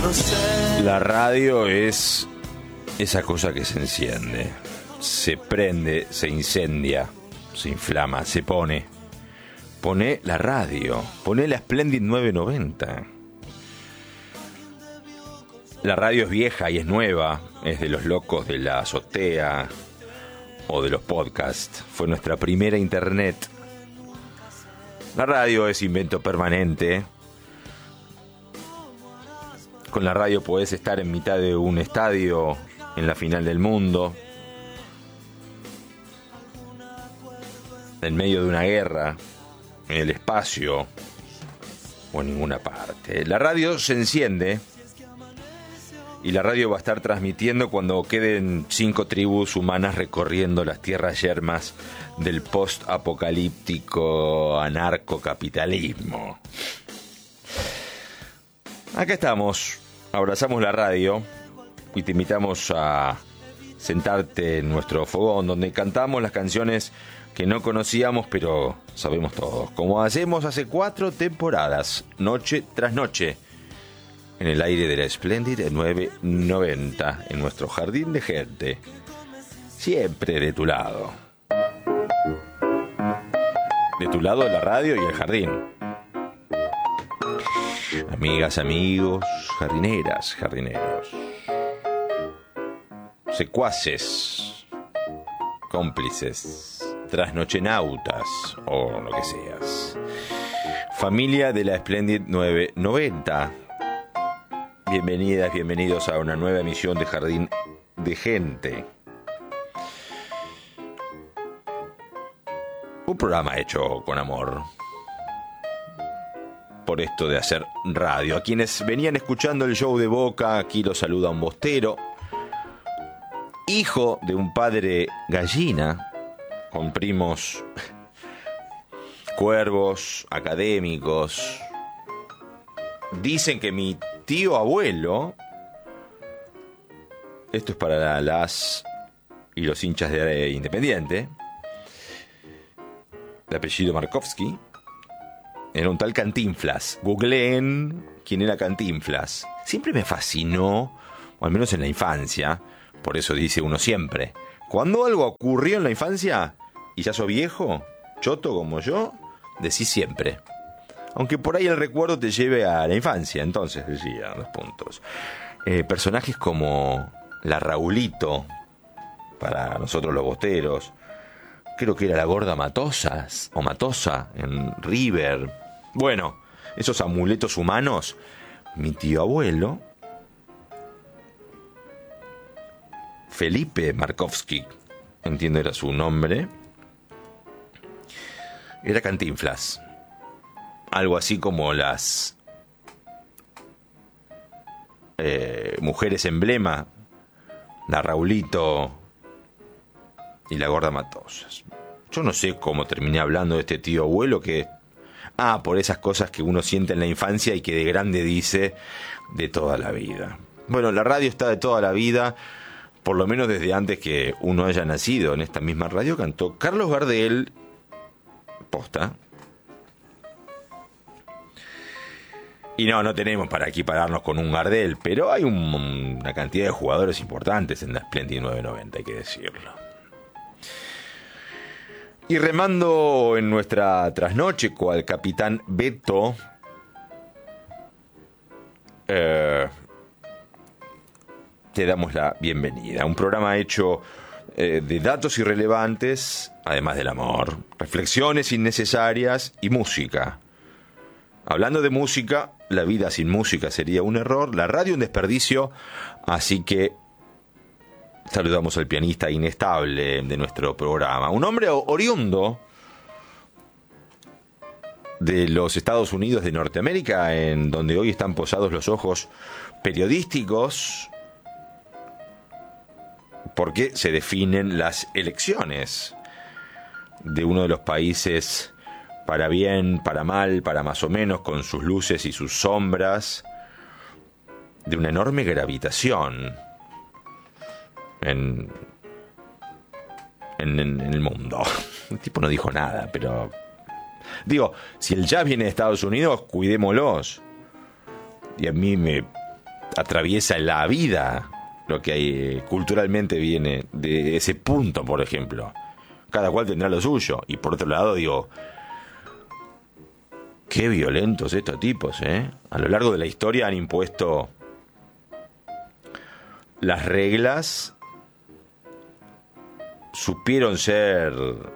La radio es esa cosa que se enciende, se prende, se incendia, se inflama, se pone. Pone la radio, pone la Splendid 990. La radio es vieja y es nueva, es de los locos de la azotea o de los podcasts. Fue nuestra primera internet. La radio es invento permanente. Con la radio podés estar en mitad de un estadio en la final del mundo, en medio de una guerra, en el espacio o en ninguna parte. La radio se enciende y la radio va a estar transmitiendo cuando queden 5 tribus humanas recorriendo las tierras yermas del post-apocalíptico anarcocapitalismo. Acá estamos, abrazamos la radio y te invitamos a sentarte en nuestro fogón donde cantamos las canciones que no conocíamos pero sabemos todos, como hacemos hace 4 temporadas, noche tras noche, en el aire de la Splendid 990, en nuestro jardín de gente, siempre de tu lado. De tu lado la radio y el jardín. Amigas, amigos, jardineras, jardineros, secuaces, cómplices, trasnochenautas o lo que seas. Familia de la Splendid 990. Bienvenidas, bienvenidos a una nueva emisión de Jardín de Gente. Un programa hecho con amor. Por esto de hacer radio. A quienes venían escuchando el show de Boca, aquí los saluda un bostero, hijo de un padre gallina, con primos cuervos, académicos. Dicen que mi tío abuelo, esto es para las y los hinchas de Independiente, de apellido Markovsky, era un tal Cantinflas. Googleen quién era Cantinflas. Siempre me fascinó, o al menos en la infancia, por eso dice uno siempre, cuando algo ocurrió en la infancia y ya sos viejo, choto como yo, decís siempre. Aunque por ahí el recuerdo te lleve a la infancia. Entonces decía, 2 puntos. Personajes como la Raulito, para nosotros los bosteros, creo que era la gorda Matosas o Matosa en River. Bueno, esos amuletos humanos. Mi tío abuelo, Felipe Markovsky, entiendo era su nombre, era Cantinflas. Algo así como las mujeres emblema, la Raulito y la gorda Matosas. Yo no sé cómo terminé hablando de este tío abuelo que... por esas cosas que uno siente en la infancia y que de grande dice de toda la vida. Bueno, la radio está de toda la vida, por lo menos desde antes que uno haya nacido. En esta misma radio cantó Carlos Gardel, posta. Y no tenemos para equipararnos con un Gardel, pero hay una cantidad de jugadores importantes en la Splendid 990, hay que decirlo. Y remando en nuestra trasnoche cual capitán Beto, te damos la bienvenida. Un programa hecho de datos irrelevantes, además del amor, reflexiones innecesarias y música. Hablando de música, la vida sin música sería un error, la radio un desperdicio, así que saludamos al pianista inestable de nuestro programa. Un hombre oriundo de los Estados Unidos de Norteamérica, en donde hoy están posados los ojos periodísticos, porque se definen las elecciones de uno de los países, para bien, para mal, para más o menos, con sus luces y sus sombras, de una enorme gravitación en el mundo. El tipo no dijo nada, pero... Digo, si el jazz viene de Estados Unidos, cuidémoslos. Y a mí atraviesa la vida, lo que hay, culturalmente viene de ese punto, por ejemplo. Cada cual tendrá lo suyo. Y por otro lado, digo, qué violentos estos tipos, ¿eh? A lo largo de la historia han impuesto las reglas, supieron ser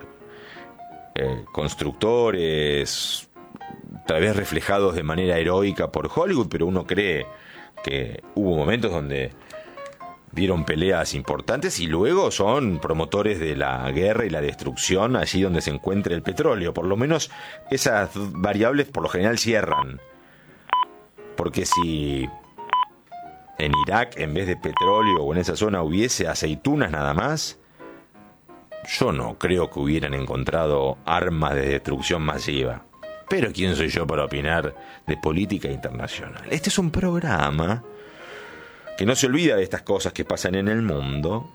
constructores, tal vez reflejados de manera heroica por Hollywood, pero uno cree que hubo momentos donde dieron peleas importantes y luego son promotores de la guerra y la destrucción allí donde se encuentre el petróleo. Por lo menos esas variables por lo general cierran. Porque si en Irak en vez de petróleo o en esa zona hubiese aceitunas nada más, yo no creo que hubieran encontrado armas de destrucción masiva. Pero ¿quién soy yo para opinar de política internacional? Este es un programa que no se olvida de estas cosas que pasan en el mundo,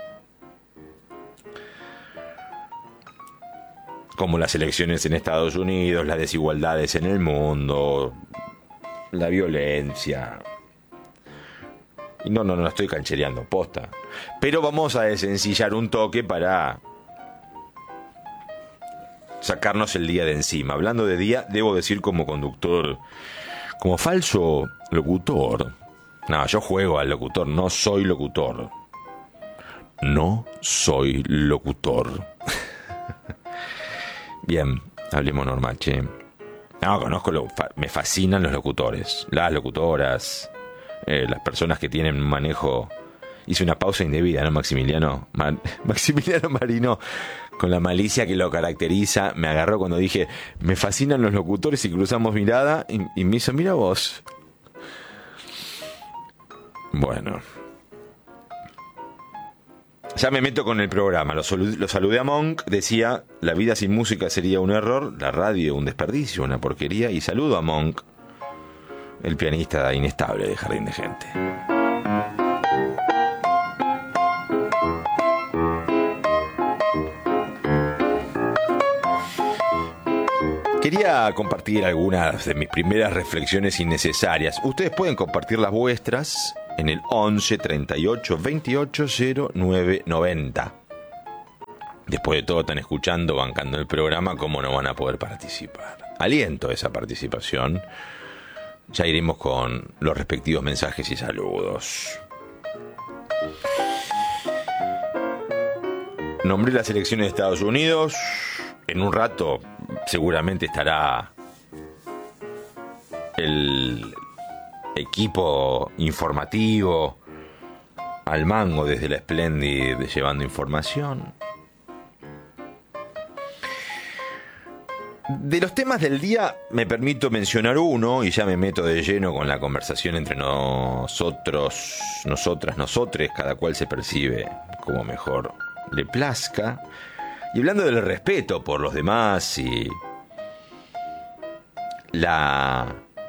como las elecciones en Estados Unidos, las desigualdades en el mundo, la violencia. Y no estoy canchereando, posta. Pero vamos a desencillar un toque para sacarnos el día de encima. Hablando de día, debo decir como conductor, como falso locutor. No, yo juego al locutor, no soy locutor. No soy locutor. Bien, hablemos normal, che. No, conozco, me fascinan los locutores, las locutoras, las personas que tienen un manejo. Hice una pausa indebida, ¿no, Maximiliano? Maximiliano Marino, con la malicia que lo caracteriza, me agarró cuando dije, me fascinan los locutores, y cruzamos mirada, y me hizo, mira vos. Bueno. Ya me meto con el programa. Lo saludé a Monk, decía, la vida sin música sería un error, la radio un desperdicio, una porquería, y saludo a Monk, el pianista inestable de Jardín de Gente. Quería compartir algunas de mis primeras reflexiones innecesarias. Ustedes pueden compartir las vuestras en el 11 38 28 09 90. Después de todo están escuchando, bancando el programa, ¿cómo no van a poder participar? Aliento esa participación. Ya iremos con los respectivos mensajes y saludos. Nombré las elecciones de Estados Unidos. En un rato seguramente estará el equipo informativo al mango desde la Splendid llevando información. De los temas del día me permito mencionar uno y ya me meto de lleno con la conversación entre nosotros, nosotras, nosotres, cada cual se percibe como mejor le plazca. Y hablando del respeto por los demás y la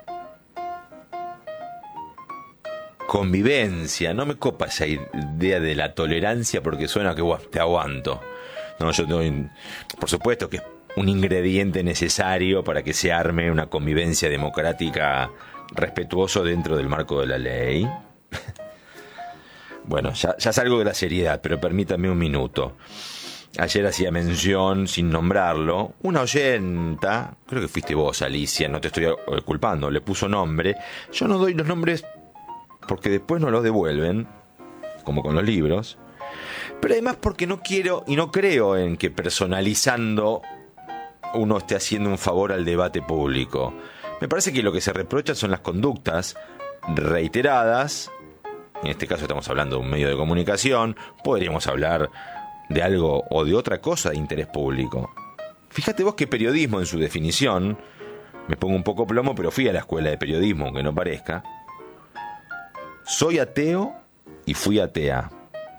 convivencia, no me copa esa idea de la tolerancia porque suena que te aguanto. No, yo doy, por supuesto que es un ingrediente necesario para que se arme una convivencia democrática respetuoso dentro del marco de la ley. Bueno, ya salgo de la seriedad, pero permítame un minuto. Ayer hacía mención, sin nombrarlo, una oyenta, creo que fuiste vos, Alicia, no te estoy culpando, le puso nombre. Yo no doy los nombres porque después no los devuelven, como con los libros, pero además porque no quiero y no creo en que personalizando uno esté haciendo un favor al debate público. Me parece que lo que se reprocha son las conductas reiteradas. En este caso estamos hablando de un medio de comunicación, podríamos hablar de algo o de otra cosa de interés público. Fíjate vos que periodismo en su definición, me pongo un poco plomo, pero fui a la escuela de periodismo, aunque no parezca. Soy ateo y fui atea.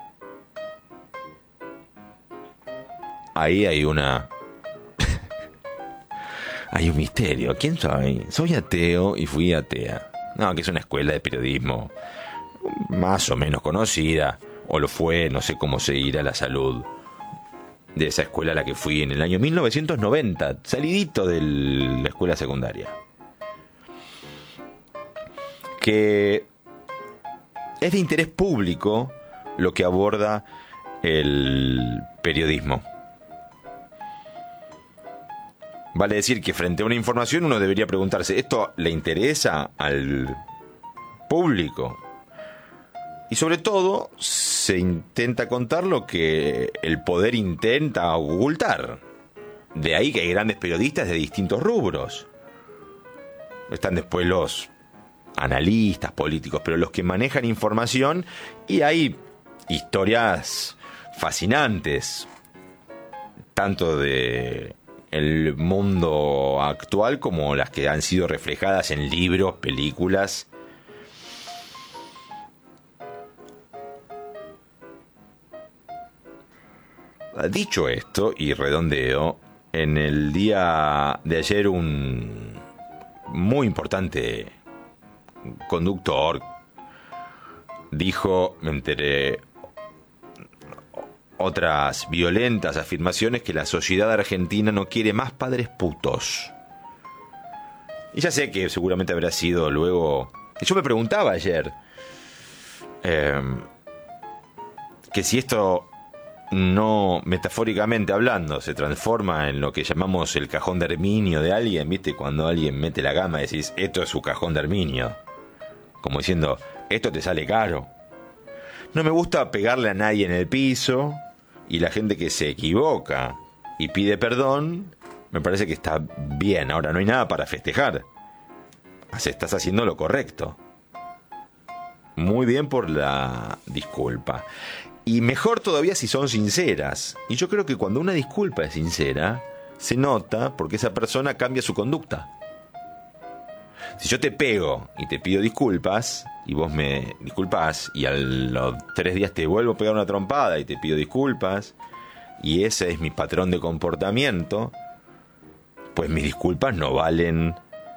Ahí hay hay un misterio. ¿Quién soy? Soy ateo y fui atea. No, que es una escuela de periodismo más o menos conocida, o lo fue, no sé cómo seguirá la salud de esa escuela a la que fui en el año 1990, salidito de la escuela secundaria. Que Es de interés público lo que aborda el periodismo. Vale decir que frente a una información uno debería preguntarse, ¿esto le interesa al público? Y sobre todo, se intenta contar lo que el poder intenta ocultar. De ahí que hay grandes periodistas de distintos rubros. Están después los analistas políticos, pero los que manejan información, y hay historias fascinantes, tanto de el mundo actual como las que han sido reflejadas en libros, películas. Dicho esto, y redondeo, en el día de ayer un muy importante conductor dijo, me enteré, otras violentas afirmaciones, que la sociedad argentina no quiere más padres putos. Y ya sé que seguramente habrá sido luego... Yo me preguntaba ayer que si esto no, metafóricamente hablando, se transforma en lo que llamamos el cajón de Herminio de alguien, ¿viste? Cuando alguien mete la gama decís, esto es su cajón de Herminio. Como diciendo, esto te sale caro. No me gusta pegarle a nadie en el piso, y la gente que se equivoca y pide perdón, me parece que está bien. Ahora, no hay nada para festejar. Estás haciendo lo correcto. Muy bien por la disculpa. Y mejor todavía si son sinceras. Y yo creo que cuando una disculpa es sincera, se nota porque esa persona cambia su conducta. Si yo te pego y te pido disculpas, y vos me disculpás, y a los 3 días te vuelvo a pegar una trompada y te pido disculpas, y ese es mi patrón de comportamiento, pues mis disculpas no valen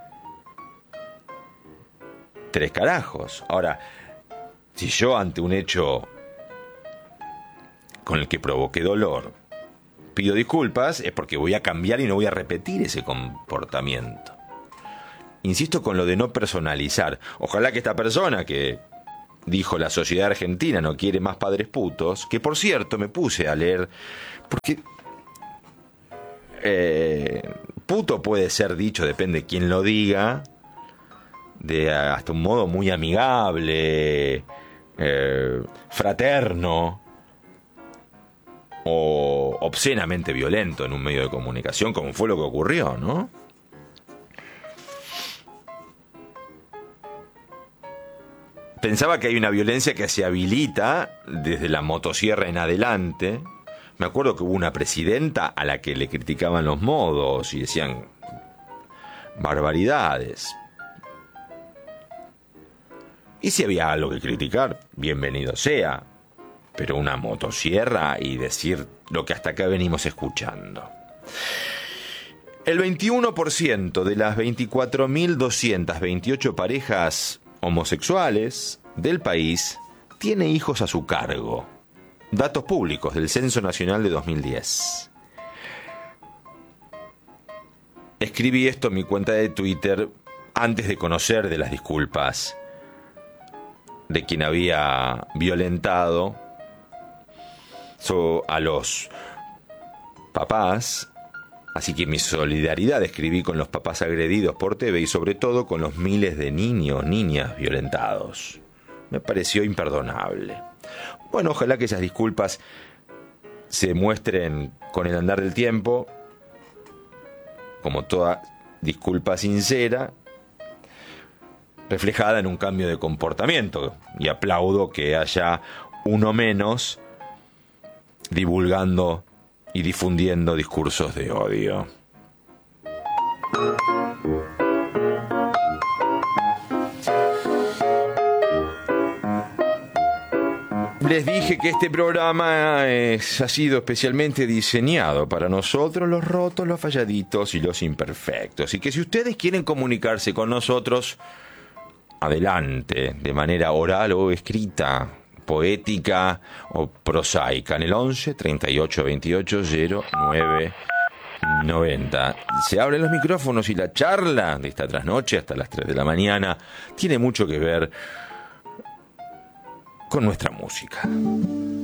3 carajos. Ahora, si yo ante un hecho con el que provoqué dolor pido disculpas, es porque voy a cambiar y no voy a repetir ese comportamiento. Insisto con lo de no personalizar. Ojalá que esta persona que dijo la sociedad argentina no quiere más padres putos, que por cierto me puse a leer, porque puto puede ser dicho, depende de quién lo diga, de hasta un modo muy amigable, fraterno, o obscenamente violento en un medio de comunicación, como fue lo que ocurrió, ¿no? Pensaba que hay una violencia que se habilita desde la motosierra en adelante. Me acuerdo que hubo una presidenta a la que le criticaban los modos y decían barbaridades. Y si había algo que criticar, bienvenido sea. Pero una motosierra y decir lo que hasta acá venimos escuchando. El 21% de las 24.228 parejas homosexuales del país tiene hijos a su cargo. Datos públicos del Censo Nacional de 2010. Escribí esto en mi cuenta de Twitter antes de conocer de las disculpas de quien había violentado a los papás. Así que mi solidaridad escribí con los papás agredidos por TV y sobre todo con los miles de niños, niñas violentados. Me pareció imperdonable. Bueno, ojalá que esas disculpas se muestren con el andar del tiempo, como toda disculpa sincera, reflejada en un cambio de comportamiento. Y aplaudo que haya uno menos divulgando y difundiendo discursos de odio. Les dije que este programa ha sido especialmente diseñado para nosotros, los rotos, los falladitos y los imperfectos. Y que si ustedes quieren comunicarse con nosotros, adelante, de manera oral o escrita, poética o prosaica, en el 11 38 28 09 90. Se abren los micrófonos y la charla de esta trasnoche hasta las 3 de la mañana tiene mucho que ver con nuestra música.